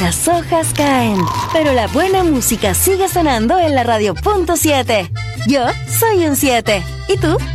Las hojas caen, pero la buena música sigue sonando en la radio .7. Yo soy un 7. ¿Y tú?